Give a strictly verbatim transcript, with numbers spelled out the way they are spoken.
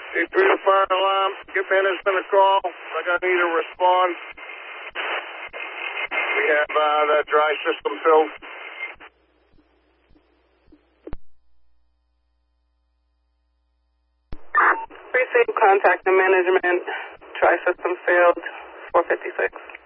C three to fire alarm. Give Anderson a call. I got need a response. We have uh, that dry system filled. Precinct contact and management. Dry system failed. four fifty-six.